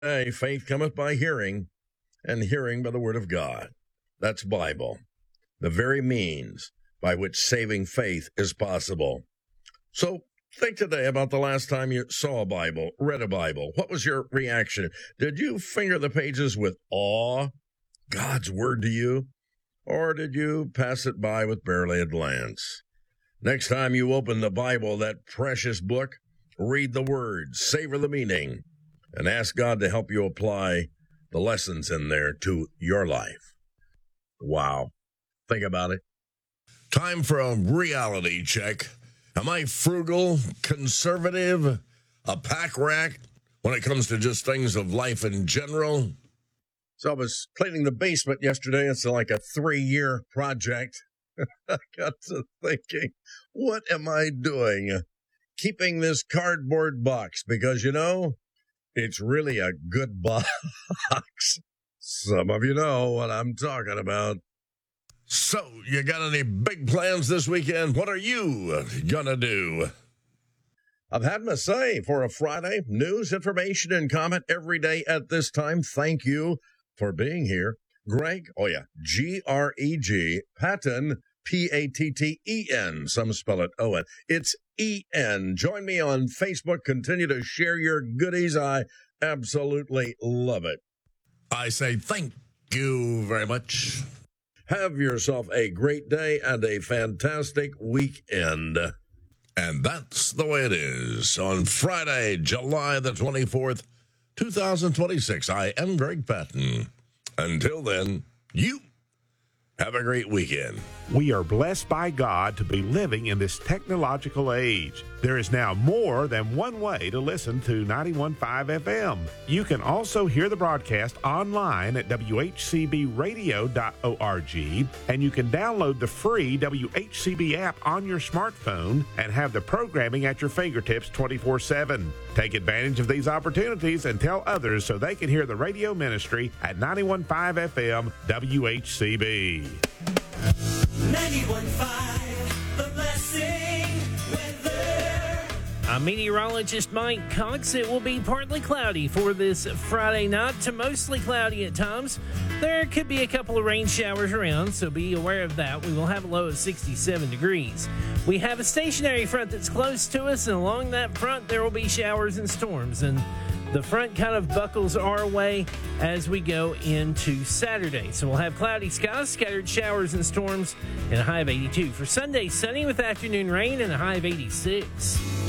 Hey, faith cometh by hearing, and hearing by the word of God. That's Bible, the very means by which saving faith is possible. So think today about the last time you saw a Bible, read a Bible. What was your reaction? Did you finger the pages with awe, God's word to you? Or did you pass it by with barely a glance? Next time you open the Bible, that precious book, read the words, savor the meaning, and ask God to help you apply the lessons in there to your life. Wow. Think about it. Time for a reality check. Am I frugal, conservative, a pack rat when it comes to just things of life in general? So I was cleaning the basement yesterday. It's like a 3-year project. I got to thinking, what am I doing? Keeping this cardboard box because, it's really a good box. Some of you know what I'm talking about. So, you got any big plans this weekend? What are you gonna do? I've had my say for a Friday. News, information, and comment every day at this time. Thank you for being here. Greg, G-R-E-G, Patton, P-A-T-T-E-N. Some spell it O-N. It's E-N. Join me on Facebook. Continue to share your goodies. I absolutely love it. I say thank you very much. Have yourself a great day and a fantastic weekend. And that's the way it is on Friday, July the 24th, 2026. I am Greg Patton. Until then, you have a great weekend. We are blessed by God to be living in this technological age. There is now more than one way to listen to 91.5 FM. You can also hear the broadcast online at WHCBradio.org, and you can download the free WHCB app on your smartphone and have the programming at your fingertips 24/7. Take advantage of these opportunities and tell others so they can hear the radio ministry at 91.5 FM WHCB. 91.5, The Blessing Weather. I'm meteorologist Mike Cox. It will be partly cloudy for this Friday night to mostly cloudy at times. There could be a couple of rain showers around, so be aware of that. We will have a low of 67 degrees. We have a stationary front that's close to us, and along that front there will be showers and storms, and the front kind of buckles our way as we go into Saturday. So we'll have cloudy skies, scattered showers and storms, and a high of 82. For Sunday, sunny with afternoon rain and a high of 86.